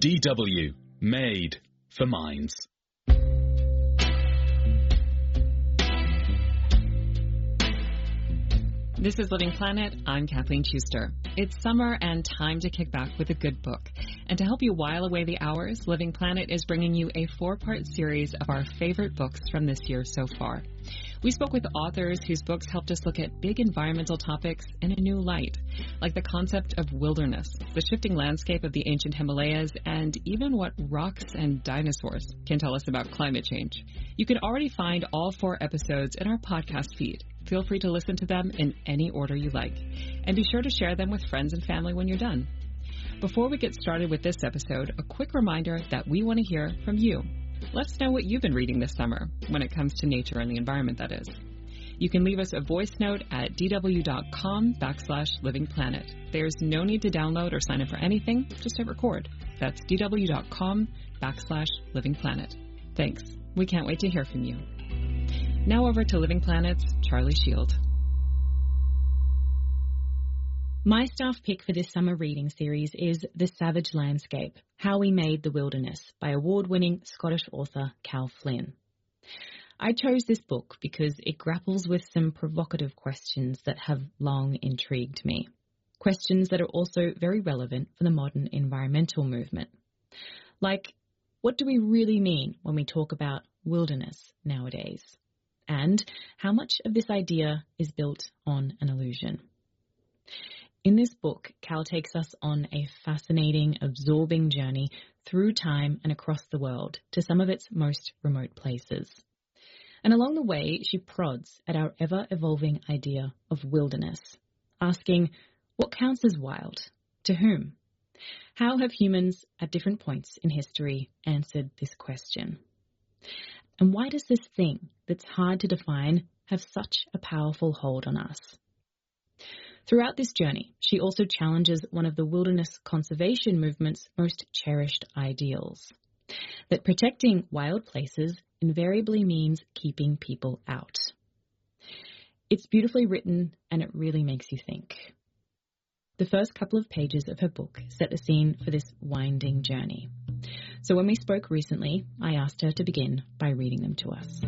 DW, made for minds. This is Living Planet. I'm Kathleen Schuster. It's summer and time to kick back with a good book. And to help you while away the hours, Living Planet is bringing you a 4-part series of our favorite books from this year so far. We spoke with authors whose books helped us look at big environmental topics in a new light, like the concept of wilderness, the shifting landscape of the ancient Himalayas, and even what rocks and dinosaurs can tell us about climate change. You can already find all 4 episodes in our podcast feed. Feel free to listen to them in any order you like. And be sure to share them with friends and family when you're done. Before we get started with this episode, a quick reminder that we want to hear from you. Let us know what you've been reading this summer, when it comes to nature and the environment, that is. You can leave us a voice note at dw.com/livingplanet. There's no need to download or sign up for anything, just hit record. That's dw.com/livingplanet. Thanks. We can't wait to hear from you. Now over to Living Planet's Charlie Shield. My staff pick for this summer reading series is The Savage Landscape, How We Made the Wilderness by award-winning Scottish author Cal Flynn. I chose this book because it grapples with some provocative questions that have long intrigued me. Questions that are also very relevant for the modern environmental movement. Like, what do we really mean when we talk about wilderness nowadays? And how much of this idea is built on an illusion? In this book, Cal takes us on a fascinating, absorbing journey through time and across the world to some of its most remote places. And along the way, she prods at our ever-evolving idea of wilderness, asking, what counts as wild? To whom? How have humans at different points in history answered this question? And why does this thing that's hard to define have such a powerful hold on us? Throughout this journey, she also challenges one of the wilderness conservation movement's most cherished ideals, that protecting wild places invariably means keeping people out. It's beautifully written, and it really makes you think. The first couple of pages of her book set the scene for this winding journey. So when we spoke recently, I asked her to begin by reading them to us.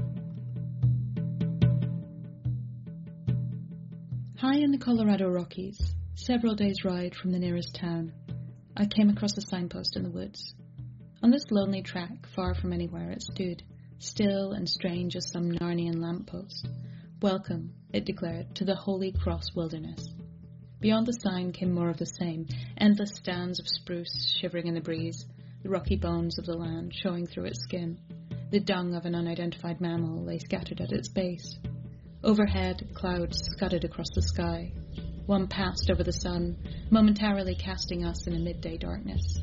High in the Colorado Rockies, several days' ride from the nearest town, I came across a signpost in the woods. On this lonely track, far from anywhere, it stood, still and strange as some Narnian lamppost. Welcome, it declared, to the Holy Cross Wilderness. Beyond the sign came more of the same, endless stands of spruce shivering in the breeze, the rocky bones of the land showing through its skin. The dung of an unidentified mammal lay scattered at its base. Overhead, clouds scudded across the sky. One passed over the sun, momentarily casting us in a midday darkness.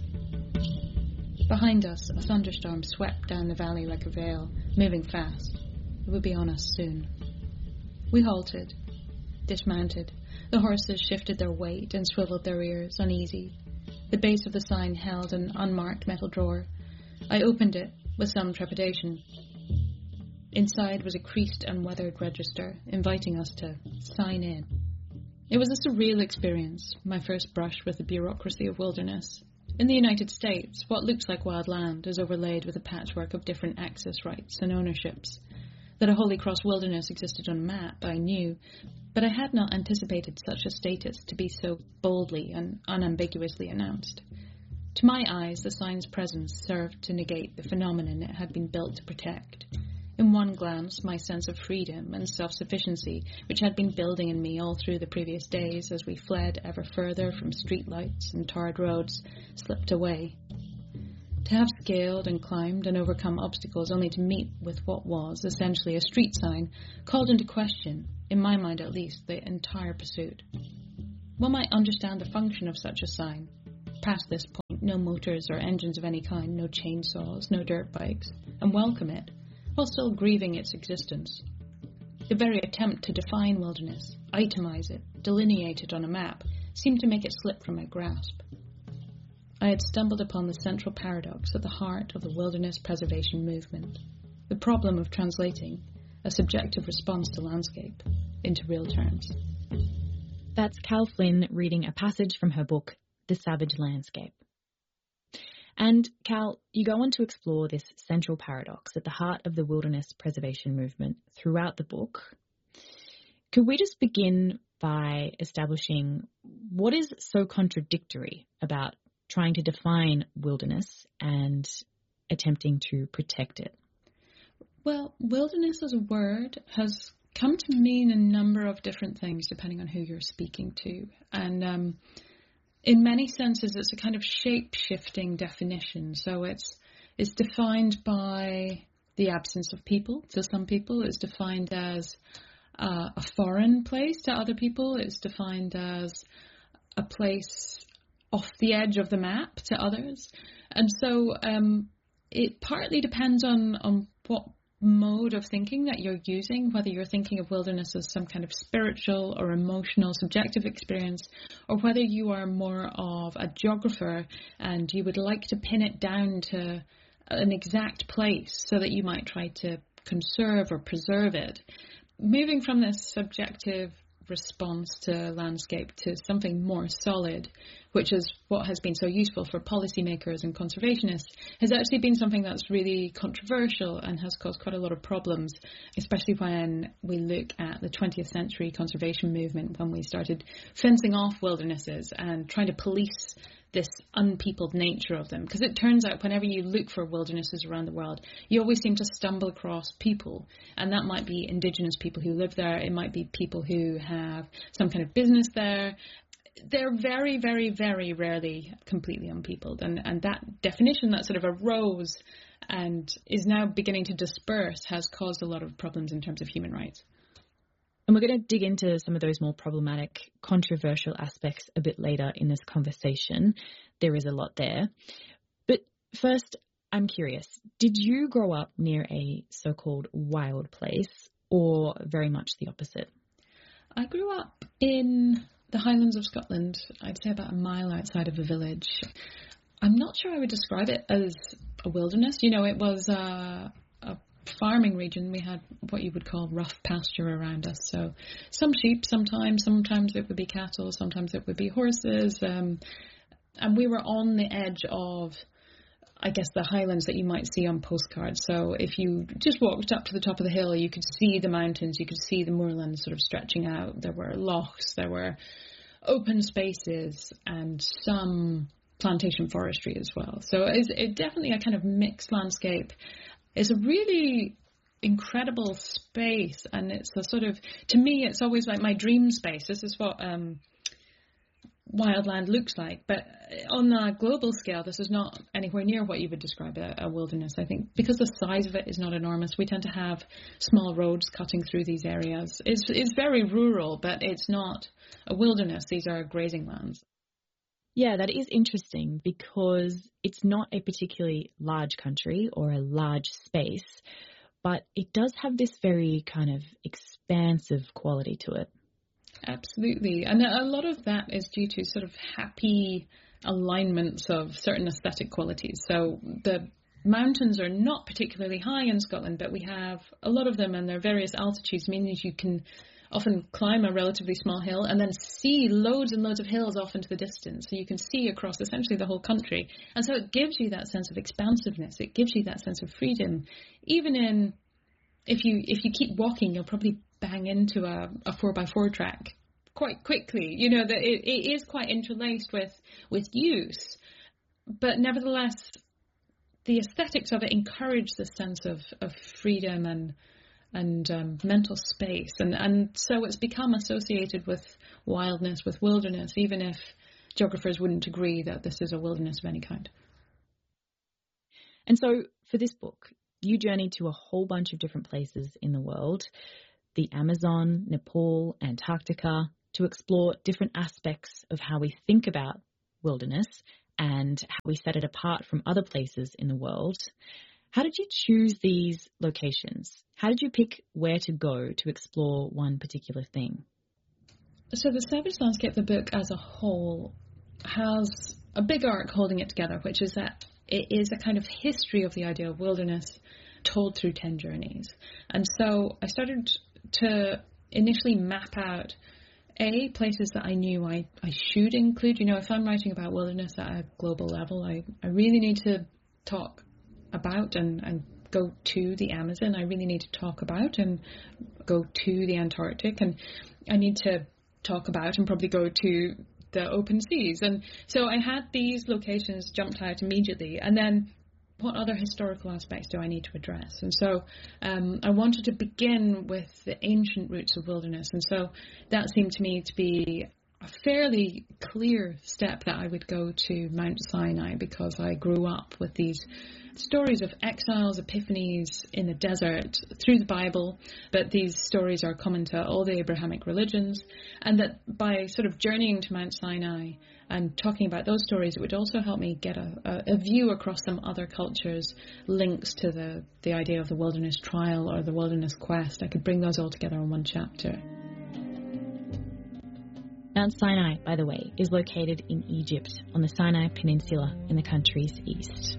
Behind us, a thunderstorm swept down the valley like a veil, moving fast. It would be on us soon. We halted, dismounted. The horses shifted their weight and swiveled their ears, uneasy. The base of the sign held an unmarked metal drawer. I opened it with some trepidation. Inside was a creased and weathered register, inviting us to sign in. It was a surreal experience, my first brush with the bureaucracy of wilderness. In the United States, what looks like wild land is overlaid with a patchwork of different access rights and ownerships. That a Holy Cross Wilderness existed on a map, I knew, but I had not anticipated such a status to be so boldly and unambiguously announced. To my eyes, the sign's presence served to negate the phenomenon it had been built to protect. In one glance, my sense of freedom and self-sufficiency, which had been building in me all through the previous days as we fled ever further from streetlights and tarred roads, slipped away. To have scaled and climbed and overcome obstacles only to meet with what was essentially a street sign called into question, in my mind at least, the entire pursuit. One might understand the function of such a sign. Past this point, no motors or engines of any kind, no chainsaws, no dirt bikes, and welcome it, while still grieving its existence. The very attempt to define wilderness, itemize it, delineate it on a map, seemed to make it slip from my grasp. I had stumbled upon the central paradox at the heart of the wilderness preservation movement, the problem of translating a subjective response to landscape into real terms. That's Cal Flynn reading a passage from her book, The Savage Landscape. And Cal, you go on to explore this central paradox at the heart of the wilderness preservation movement throughout the book. Could we just begin by establishing what is so contradictory about trying to define wilderness and attempting to protect it? Well, wilderness as a word has come to mean a number of different things depending on who you're speaking to. And in many senses, it's a kind of shape-shifting definition. So it's defined by the absence of people. To some people, it's defined as a foreign place. To other people, it's defined as a place off the edge of the map to others. And so it partly depends on what mode of thinking that you're using, whether you're thinking of wilderness as some kind of spiritual or emotional subjective experience, or whether you are more of a geographer and you would like to pin it down to an exact place so that you might try to conserve or preserve it. Moving from this subjective response to landscape to something more solid, which is what has been so useful for policymakers and conservationists, has actually been something that's really controversial and has caused quite a lot of problems, especially when we look at the 20th century conservation movement, when we started fencing off wildernesses and trying to police this unpeopled nature of them. Because it turns out whenever you look for wildernesses around the world, you always seem to stumble across people. And that might be indigenous people who live there. It might be people who have some kind of business there. They're very, very, very rarely completely unpeopled. And that definition that sort of arose and is now beginning to disperse has caused a lot of problems in terms of human rights. And we're going to dig into some of those more problematic, controversial aspects a bit later in this conversation. There is a lot there. But first, I'm curious, did you grow up near a so-called wild place or very much the opposite? I grew up in the Highlands of Scotland, I'd say about a mile outside of a village. I'm not sure I would describe it as a wilderness. You know, it was a farming region. We had what you would call rough pasture around us. So some sheep sometimes it would be cattle, sometimes it would be horses. And we were on the edge of, I guess, the highlands that you might see on postcards. So if you just walked up to the top of the hill, you could see the mountains, you could see the moorlands sort of stretching out. There were lochs, there were open spaces and some plantation forestry as well. So it's definitely a kind of mixed landscape. It's a really incredible space, and it's a sort of, to me, it's always like my dream space. This is what wildland looks like. But on a global scale, this is not anywhere near what you would describe a wilderness. I think because the size of it is not enormous, we tend to have small roads cutting through these areas. It's very rural, but it's not a wilderness. These are grazing lands. Yeah, that is interesting because it's not a particularly large country or a large space, but it does have this very kind of expansive quality to it. Absolutely. And a lot of that is due to sort of happy alignments of certain aesthetic qualities. So the mountains are not particularly high in Scotland, but we have a lot of them, and their various altitudes mean that you can often climb a relatively small hill and then see loads and loads of hills off into the distance. So you can see across essentially the whole country. And so it gives you that sense of expansiveness. It gives you that sense of freedom. Even in, if you keep walking, you'll probably bang into a 4x4 track quite quickly. You know, that it is quite interlaced with use. But nevertheless, the aesthetics of it encourage this sense of freedom and mental space. And so it's become associated with wildness, with wilderness, even if geographers wouldn't agree that this is a wilderness of any kind. And so for this book, you journeyed to a whole bunch of different places in the world, the Amazon, Nepal, Antarctica, to explore different aspects of how we think about wilderness and how we set it apart from other places in the world. How did you choose these locations? How did you pick where to go to explore one particular thing? So the Savage Landscape, the book as a whole, has a big arc holding it together, which is that it is a kind of history of the idea of wilderness told through 10 journeys. And so I started to initially map out places that I knew I should include. If I'm writing about wilderness at a global level, I really need to talk about and go to the Amazon. I really need to talk about and go to the Antarctic, and I need to talk about and probably go to the open seas. And so I had these locations jumped out immediately, and then what other historical aspects do I need to address? And so I wanted to begin with the ancient roots of wilderness, and so that seemed to me to be a fairly clear step that I would go to Mount Sinai, because I grew up with these stories of exiles, epiphanies in the desert through the Bible, but these stories are common to all the Abrahamic religions, and that by sort of journeying to Mount Sinai and talking about those stories, it would also help me get a view across some other cultures, links to the idea of the wilderness trial or the wilderness quest. I could bring those all together in one chapter. Mount Sinai, by the way, is located in Egypt on the Sinai Peninsula in the country's east.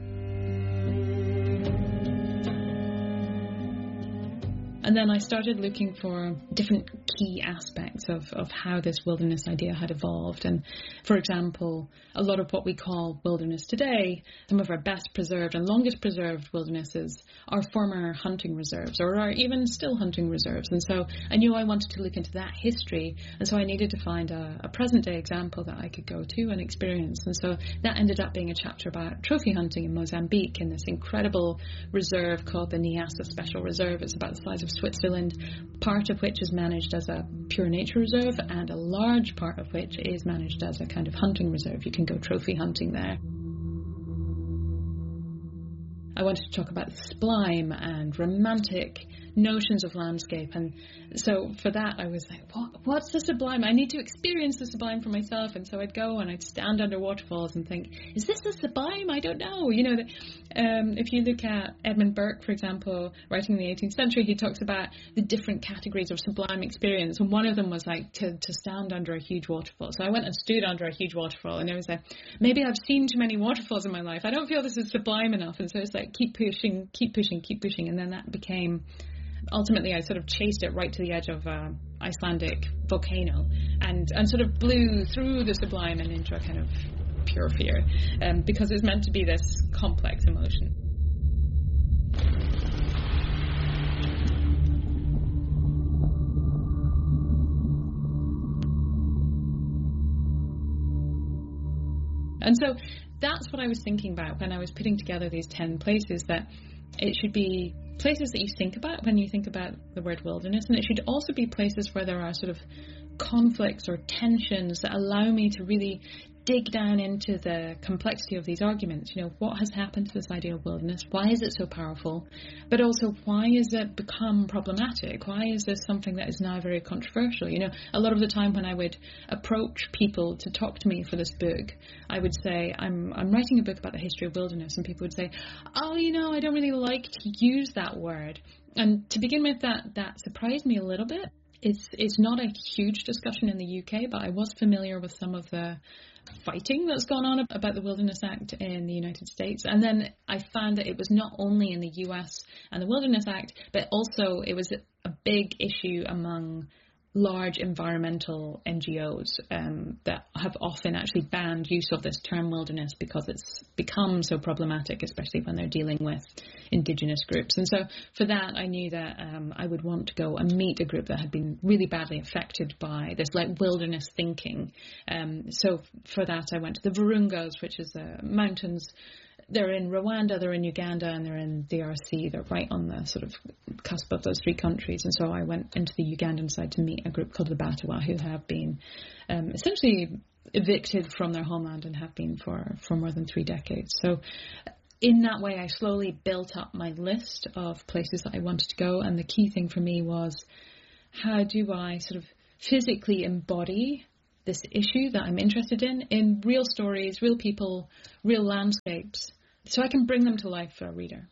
And then I started looking for different key aspects of how this wilderness idea had evolved. And for example, a lot of what we call wilderness today, some of our best preserved and longest preserved wildernesses are former hunting reserves, or are even still hunting reserves. And so I knew I wanted to look into that history. And so I needed to find a present day example that I could go to and experience. And so that ended up being a chapter about trophy hunting in Mozambique, in this incredible reserve called the Niassa Special Reserve. It's about the size of Switzerland, part of which is managed as a pure nature reserve, and a large part of which is managed as a kind of hunting reserve. You can go trophy hunting there. I wanted to talk about the sublime and romantic notions of landscape, and so for that I was like, what's the sublime? I need to experience the sublime for myself. And so I'd go and I'd stand under waterfalls and think, is this the sublime? I don't know. If you look at Edmund Burke, for example, writing in the 18th century, he talks about the different categories of sublime experience, and one of them was like to stand under a huge waterfall. So I went and stood under a huge waterfall, and I was like, maybe I've seen too many waterfalls in my life. I don't feel this is sublime enough. And so it's like, keep pushing, and then that became, ultimately I sort of chased it right to the edge of Icelandic volcano and sort of blew through the sublime and into a kind of pure fear, because it's meant to be this complex emotion. And so that's what I was thinking about when I was putting together these 10 places, that it should be places that you think about when you think about the word wilderness, and it should also be places where there are sort of conflicts or tensions that allow me to really dig down into the complexity of these arguments. What has happened to this idea of wilderness? Why is it so powerful? But also, why has it become problematic? Why is this something that is now very controversial? A lot of the time when I would approach people to talk to me for this book, I would say, I'm writing a book about the history of wilderness, and people would say, I don't really like to use that word. And to begin with, that surprised me a little bit. It's not a huge discussion in the UK, but I was familiar with some of the fighting that's gone on about the Wilderness Act in the United States. And then I found that it was not only in the US and the Wilderness Act, but also it was a big issue among large environmental NGOs that have often actually banned use of this term wilderness because it's become so problematic, especially when they're dealing with indigenous groups. And so for that, I knew that I would want to go and meet a group that had been really badly affected by this wilderness thinking. So for that, I went to the Virungas, which is the mountains. They're in Rwanda, they're in Uganda, and they're in DRC. They're right on the sort of cusp of those three countries. And so I went into the Ugandan side to meet a group called the Batawa, who have been essentially evicted from their homeland and have been for more than 3 decades. So in that way, I slowly built up my list of places that I wanted to go. And the key thing for me was, how do I sort of physically embody this issue that I'm interested in real stories, real people, real landscapes, so I can bring them to life for a reader.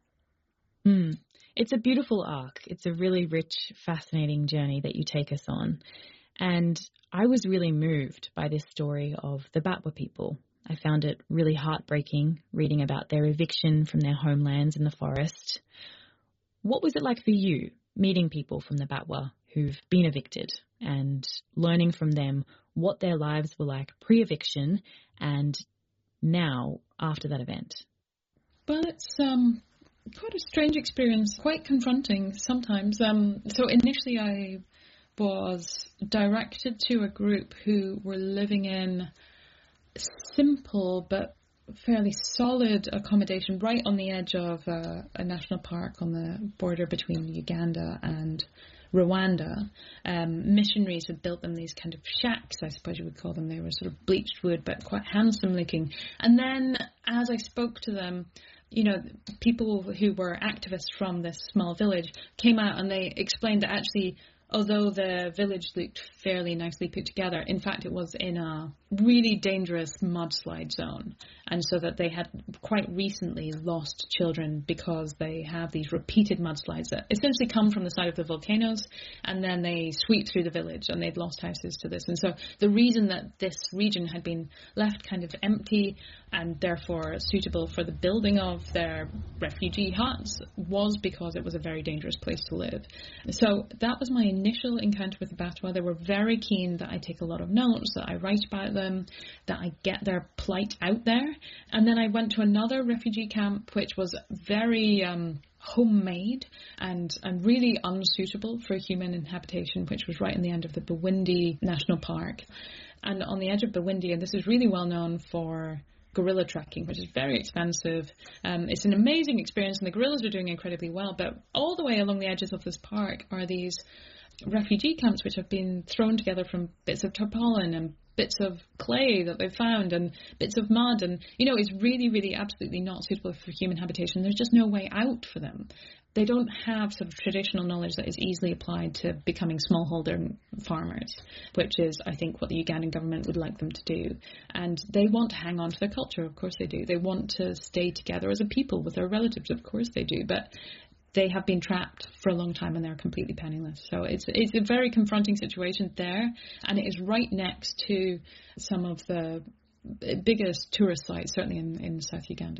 It's a beautiful arc. It's a really rich, fascinating journey that you take us on. And I was really moved by this story of the Batwa people. I found it really heartbreaking reading about their eviction from their homelands in the forest. What was it like for you, meeting people from the Batwa who've been evicted and learning from them what their lives were like pre-eviction and now after that event. Well, it's quite a strange experience, quite confronting sometimes. So initially I was directed to a group who were living in simple but fairly solid accommodation right on the edge of a national park on the border between Uganda and Rwanda. Missionaries had built them these kind of shacks, I suppose you would call them. They were sort of bleached wood but quite handsome looking. And then as I spoke to them, you know, people who were activists from this small village came out and they explained that actually, although the village looked fairly nicely put together, in fact it was in a really dangerous mudslide zone. And so that they had quite recently lost children because they have these repeated mudslides that essentially come from the side of the volcanoes and then they sweep through the village, and they'd lost houses to this. And so the reason that this region had been left kind of empty and therefore suitable for the building of their refugee huts was because it was a very dangerous place to live. So that was my initial encounter with the Batwa. They were very keen that I take a lot of notes, that I write about them, that I get their plight out there. And then I went to another refugee camp which was very homemade and really unsuitable for human inhabitation, which was right in the end of the Bwindi National Park. And on the edge of Bwindi, and this is really well known for gorilla trekking, which is very expensive. It's an amazing experience and the gorillas are doing incredibly well, but all the way along the edges of this park are these refugee camps which have been thrown together from bits of tarpaulin and bits of clay that they've found and bits of mud, and you know, it's really, really absolutely not suitable for human habitation. There's just no way out for them. They don't have sort of traditional knowledge that is easily applied to becoming smallholder farmers, which is, I think, what the Ugandan government would like them to do. And they want to hang on to their culture, of course they do. They want to stay together as a people with their relatives, of course they do. But they have been trapped for a long time and they're completely penniless. So it's a very confronting situation there, and it is right next to some of the biggest tourist sites, certainly in South Uganda.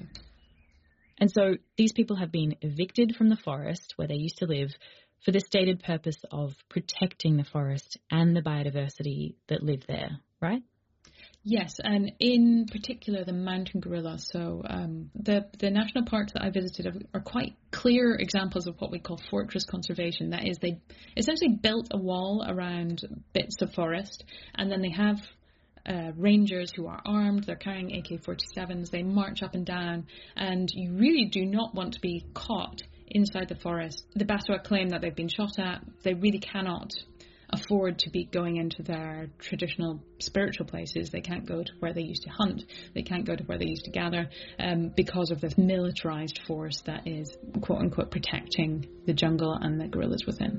And so these people have been evicted from the forest where they used to live for the stated purpose of protecting the forest and the biodiversity that live there, right? Yes, and in particular the mountain gorilla. So the national parks that I visited are quite clear examples of what we call fortress conservation. That is, they essentially built a wall around bits of forest, and then they have rangers who are armed. They're carrying AK-47s. They march up and down, and you really do not want to be caught inside the forest. The Batwa claim that they've been shot at. They really cannot afford to be going into their traditional spiritual places. They can't go to where they used to hunt. They can't go to where they used to gather because of this militarized force that is, quote unquote, protecting the jungle and the gorillas within.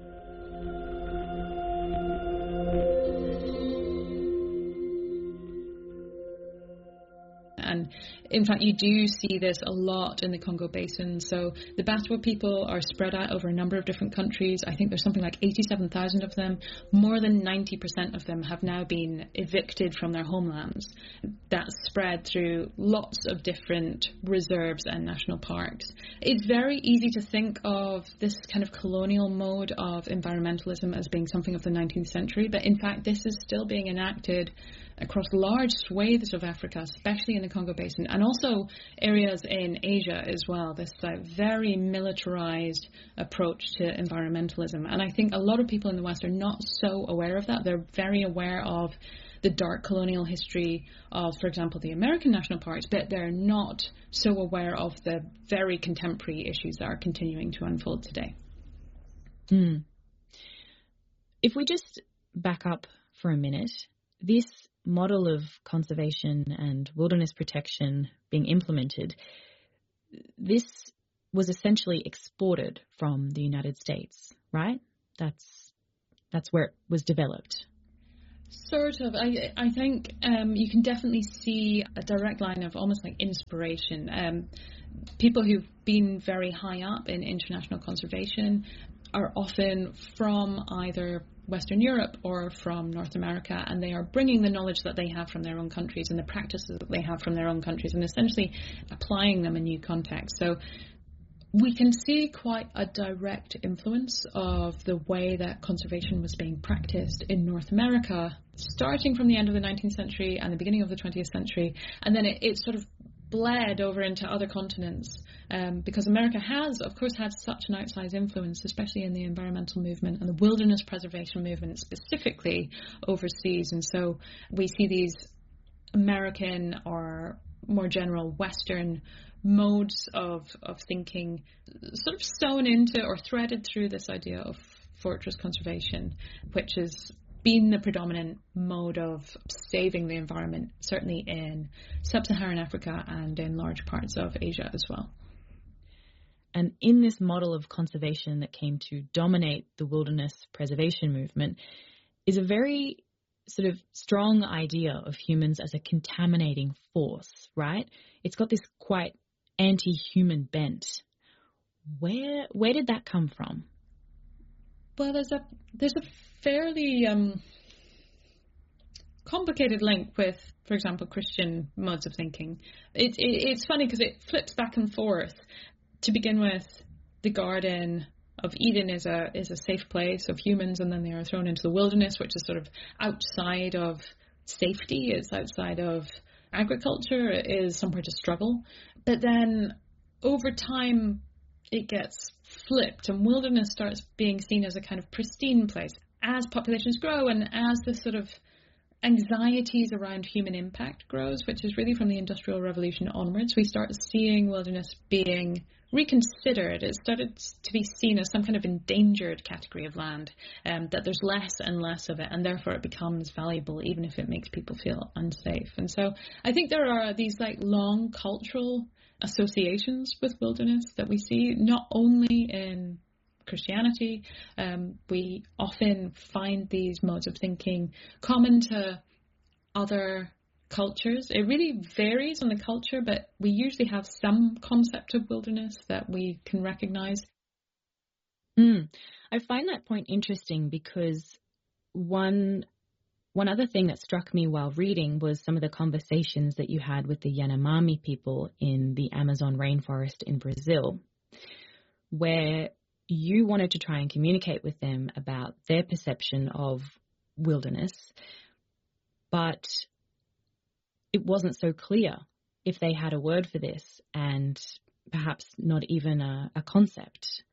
And in fact, you do see this a lot in the Congo Basin. So the Batwa people are spread out over a number of different countries. I think there's something like 87,000 of them. More than 90% of them have now been evicted from their homelands. That's spread through lots of different reserves and national parks. It's very easy to think of this kind of colonial mode of environmentalism as being something of the 19th century, but in fact this is still being enacted across large swathes of Africa, especially in the Congo Basin, and also areas in Asia as well, this very militarized approach to environmentalism. And I think a lot of people in the West are not so aware of that. They're very aware of the dark colonial history of, for example, the American national parks, but they're not so aware of the very contemporary issues that are continuing to unfold today. If we just back up for a minute, this model of conservation and wilderness protection being implemented, this was essentially exported from the United States, right? That's where it was developed. Sort of. I think you can definitely see a direct line of almost like inspiration. People who've been very high up in international conservation are often from either Western Europe or from North America, and they are bringing the knowledge that they have from their own countries and the practices that they have from their own countries and essentially applying them in new contexts. So we can see quite a direct influence of the way that conservation was being practiced in North America, starting from the end of the 19th century and the beginning of the 20th century, and then it sort of bled over into other continents, because America has, of course, had such an outsized influence, especially in the environmental movement and the wilderness preservation movement specifically overseas. And so we see these American or more general Western modes of thinking sort of sewn into or threaded through this idea of fortress conservation, which has been the predominant mode of saving the environment, certainly in sub-Saharan Africa and in large parts of Asia as well. And in this model of conservation that came to dominate the wilderness preservation movement is a very sort of strong idea of humans as a contaminating force, right? It's got this quite anti-human bent. Where did that come from? Well, there's a fairly complicated link with, for example, Christian modes of thinking. It's funny because it flips back and forth. To begin with, the Garden of Eden is a safe place of humans, and then they are thrown into the wilderness, which is sort of outside of safety. It's outside of agriculture. It is somewhere to struggle. But then over time, it gets flipped, and wilderness starts being seen as a kind of pristine place. As populations grow and as the sort of anxieties around human impact grows, which is really from the Industrial Revolution onwards, we start seeing wilderness being reconsidered. It started to be seen as some kind of endangered category of land, that there's less and less of it, and therefore it becomes valuable even if it makes people feel unsafe. And so I think there are these like long cultural associations with wilderness that we see not only in Christianity. We often find these modes of thinking common to other cultures. It really varies on the culture, but we usually have some concept of wilderness that we can recognize. I find that point interesting because one other thing that struck me while reading was some of the conversations that you had with the Yanomami people in the Amazon rainforest in Brazil, where you wanted to try and communicate with them about their perception of wilderness, but it wasn't so clear if they had a word for this and perhaps not even a concept.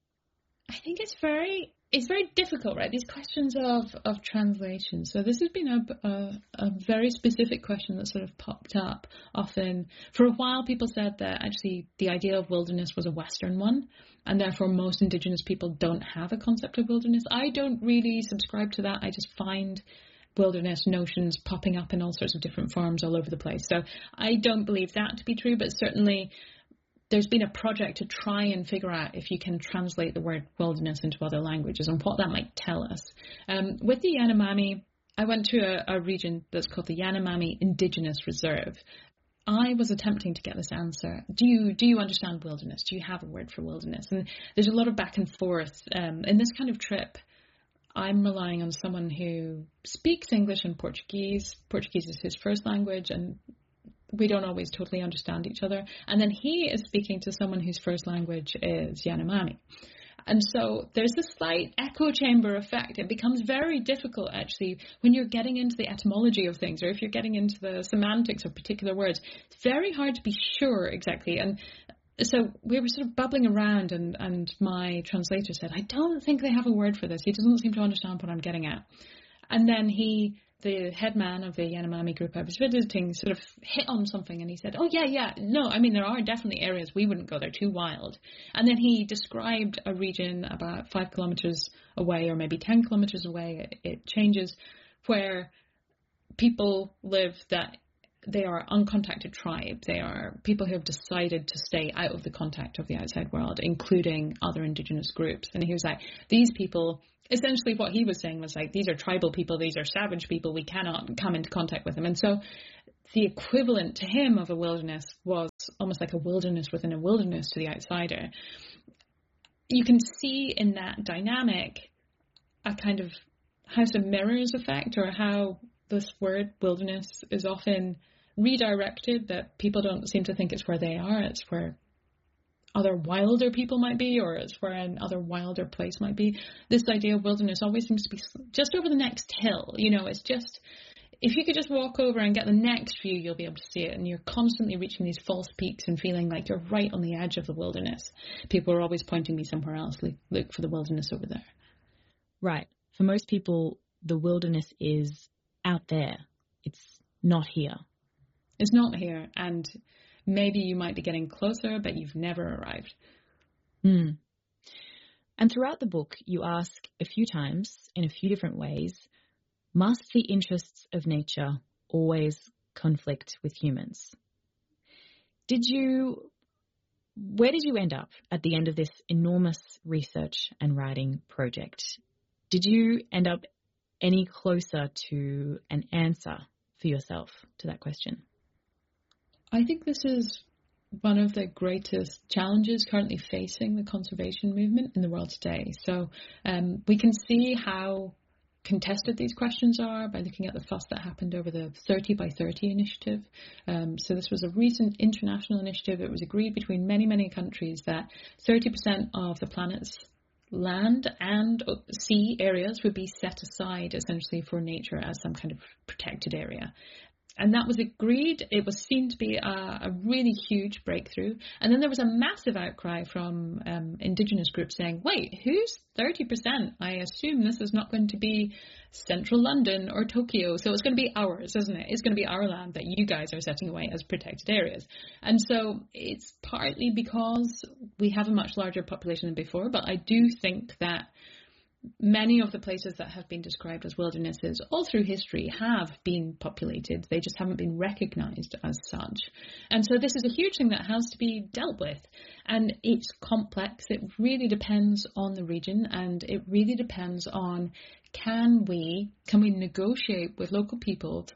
I think it's very difficult, right? These questions of translation. So this has been a very specific question that sort of popped up often. For a while, people said that actually the idea of wilderness was a Western one, and therefore most Indigenous people don't have a concept of wilderness. I don't really subscribe to that. I just find wilderness notions popping up in all sorts of different forms all over the place. So I don't believe that to be true, but certainly there's been a project to try and figure out if you can translate the word wilderness into other languages and what that might tell us. With the Yanomami, I went to a region that's called the Yanomami Indigenous Reserve. I was attempting to get this answer. Do you understand wilderness? Do you have a word for wilderness? And there's a lot of back and forth. In this kind of trip, I'm relying on someone who speaks English and Portuguese. Portuguese is his first language, and we don't always totally understand each other. And then he is speaking to someone whose first language is Yanomami. And so there's this slight echo chamber effect. It becomes very difficult, actually, when you're getting into the etymology of things, or if you're getting into the semantics of particular words. It's very hard to be sure exactly. And so we were sort of bubbling around, and my translator said, I don't think they have a word for this. He doesn't seem to understand what I'm getting at. And then the head man of the Yanomami group I was visiting, sort of hit on something, and he said, oh, yeah, no, I mean, there are definitely areas we wouldn't go, they're too wild. And then he described a region about 5 kilometers away, or maybe 10 kilometers away, it changes, where people live that they are uncontacted tribe. They are people who have decided to stay out of the contact of the outside world, including other indigenous groups. And he was like, these people, essentially what he was saying was like, these are tribal people, these are savage people, we cannot come into contact with them. And so the equivalent to him of a wilderness was almost like a wilderness within a wilderness to the outsider. You can see in that dynamic a kind of house of mirrors effect, or how this word wilderness is often redirected, that people don't seem to think it's where they are, it's where other wilder people might be, or it's where another wilder place might be. This idea of wilderness always seems to be just over the next hill. It's just, if you could just walk over and get the next view, you'll be able to see it. And you're constantly reaching these false peaks and feeling like you're right on the edge of the wilderness. People are always pointing me somewhere else. Look for the wilderness over there. Right. For most people, the wilderness is out there. It's not here. It's not here. And maybe you might be getting closer, but you've never arrived. And throughout the book, you ask a few times, in a few different ways, must the interests of nature always conflict with humans? Where did you end up at the end of this enormous research and writing project? Did you end up any closer to an answer for yourself to that question? I think this is one of the greatest challenges currently facing the conservation movement in the world today. So we can see how contested these questions are by looking at the fuss that happened over the 30 by 30 initiative. So this was a recent international initiative. It was agreed between many, many countries that 30% of the planet's land and sea areas would be set aside essentially for nature as some kind of protected area. And that was agreed. It was seen to be a really huge breakthrough. And then there was a massive outcry from indigenous groups saying, wait, who's 30%? I assume this is not going to be central London or Tokyo. So it's going to be ours, isn't it? It's going to be our land that you guys are setting away as protected areas. And so it's partly because we have a much larger population than before. But I do think that many of the places that have been described as wildernesses all through history have been populated. They just haven't been recognized as such. And so this is a huge thing that has to be dealt with. And it's complex. It really depends on the region, and it really depends on can we negotiate with local peoples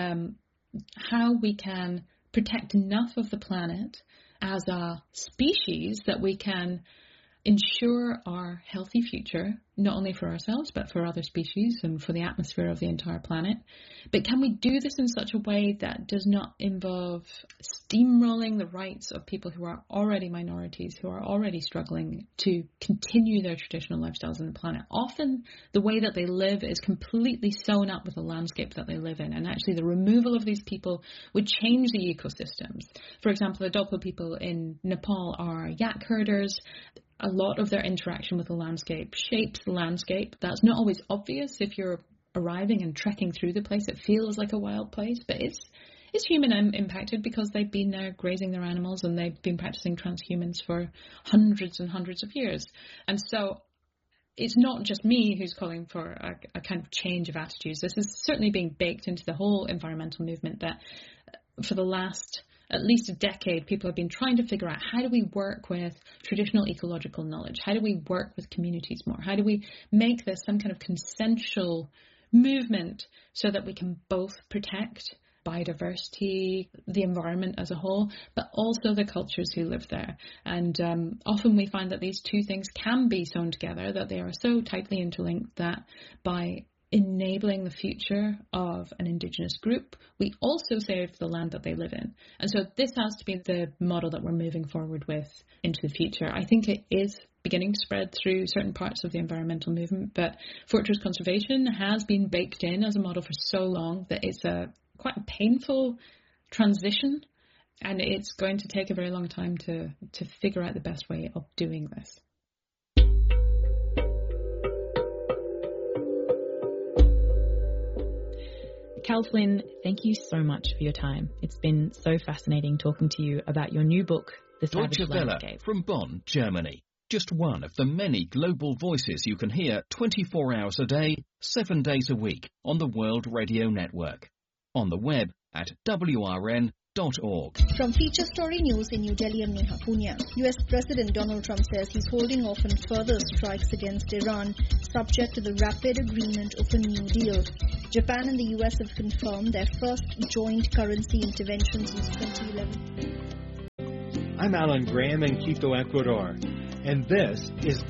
how we can protect enough of the planet as a species that we can ensure our healthy future, not only for ourselves, but for other species and for the atmosphere of the entire planet. But can we do this in such a way that does not involve steamrolling the rights of people who are already minorities, who are already struggling to continue their traditional lifestyles on the planet? Often the way that they live is completely sewn up with the landscape that they live in. And actually the removal of these people would change the ecosystems. For example, the Dolpo people in Nepal are yak herders. A lot of their interaction with the landscape shapes the landscape. That's not always obvious if you're arriving and trekking through the place. It feels like a wild place, but it's human impacted because they've been there grazing their animals and they've been practicing transhumance for hundreds and hundreds of years. And so it's not just me who's calling for a kind of change of attitudes. This is certainly being baked into the whole environmental movement that for the last at least a decade, people have been trying to figure out how do we work with traditional ecological knowledge? How do we work with communities more? How do we make this some kind of consensual movement so that we can both protect biodiversity, the environment as a whole, but also the cultures who live there? And often we find that these two things can be sewn together, that they are so tightly interlinked that by enabling the future of an indigenous group, we also save the land that they live in. And so this has to be the model that we're moving forward with into the future. I think it is beginning to spread through certain parts of the environmental movement, but fortress conservation has been baked in as a model for so long that it's quite a painful transition, and it's going to take a very long time to figure out the best way of doing this. Cal Flynn, thank you so much for your time. It's been so fascinating talking to you about your new book, The Savage Landscape. From Bonn, Germany. Just one of the many global voices you can hear 24 hours a day, 7 days a week on the World Radio Network. On the web at WRN.org. From Feature Story News in New Delhi, I'm Neha Punya. US President Donald Trump says he's holding off on further strikes against Iran, subject to the rapid agreement of a new deal. Japan and the US have confirmed their first joint currency intervention since 2011. I'm Alan Graham in Quito, Ecuador, and this is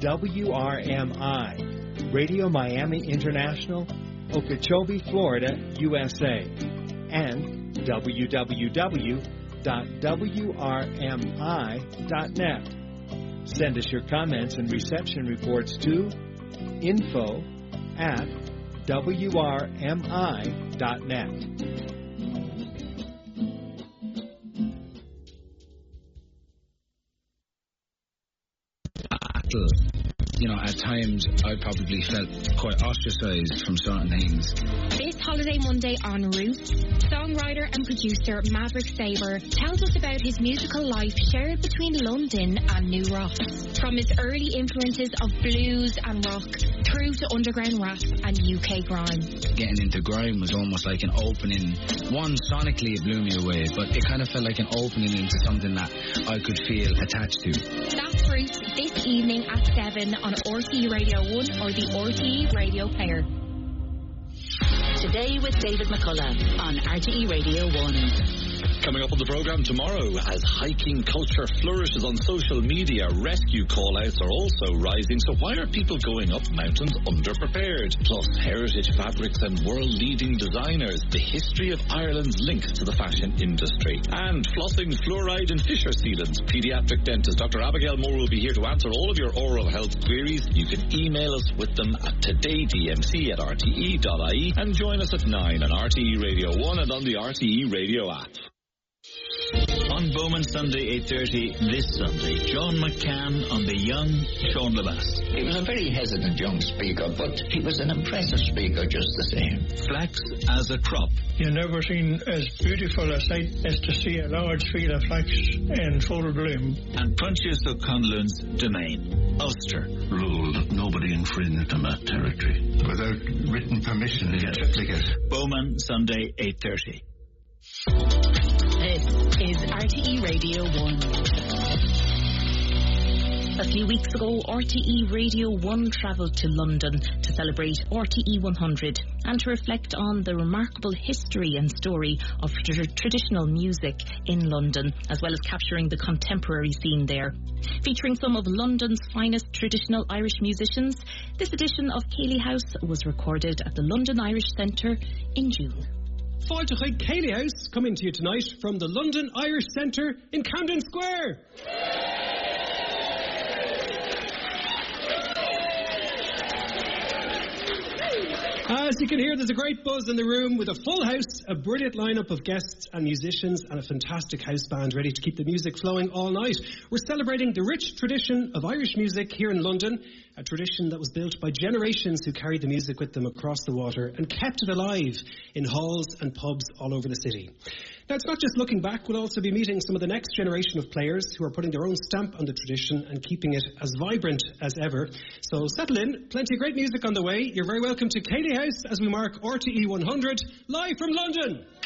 WRMI, Radio Miami International, Okeechobee, Florida, USA, and www.wrmi.net. Send us your comments and reception reports to info@wrmi.net. You know, at times I probably felt quite ostracized from certain things. This Holiday Monday on Roots, songwriter and producer Maverick Sabre tells us about his musical life shared between London and New Rock. From his early influences of blues and rock through to underground rap and UK grime. Getting into grime was almost like an opening. One, sonically it blew me away, but it kind of felt like an opening into something that I could feel attached to. That's Roots this evening at 7 on RTE Radio 1 or the RTE Radio Player. Today with David McCullough on RTE Radio 1. Coming up on the programme tomorrow, as hiking culture flourishes on social media, rescue call-outs are also rising. So why are people going up mountains underprepared? Plus, heritage fabrics and world-leading designers, the history of Ireland's links to the fashion industry. And flossing, fluoride and fissure sealants. Paediatric dentist Dr. Abigail Moore will be here to answer all of your oral health queries. You can email us with them at todaydmc@rte.ie and join us at 9 on RTE Radio 1 and on the RTE Radio app. On Bowman Sunday 8:30 this Sunday, John McCann on the young Sean Labasse. He was a very hesitant young speaker, but he was an impressive speaker just the same. Flax as a crop. You've never seen as beautiful a sight as to see a large field of flax in full bloom. And Prunches O'Conlon's domain, Ulster. Ruled that nobody infringed on that territory. Without written permission, he triplicate. Bowman Sunday 8:30. This is RTE Radio 1. A few weeks ago, RTE Radio 1 travelled to London to celebrate RTE 100 and to reflect on the remarkable history and story of traditional music in London, as well as capturing the contemporary scene there. Featuring some of London's finest traditional Irish musicians, this edition of Ceilidh House was recorded at the London Irish Centre in June. Fáilte chuig Ceilidh House coming to you tonight from the London Irish Centre in Camden Square. As you can hear, there's a great buzz in the room with a full house, a brilliant lineup of guests and musicians, and a fantastic house band ready to keep the music flowing all night. We're celebrating the rich tradition of Irish music here in London, a tradition that was built by generations who carried the music with them across the water and kept it alive in halls and pubs all over the city. Now, it's not just looking back, we'll also be meeting some of the next generation of players who are putting their own stamp on the tradition and keeping it as vibrant as ever. So settle in, plenty of great music on the way. You're very welcome to Ceilidh House as we mark RTE 100 live from London.